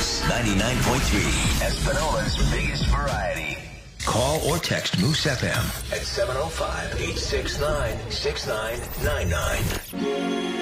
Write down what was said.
Moose 99.3, Espanola's biggest variety. Call or text Moose FM at 705-869-6999.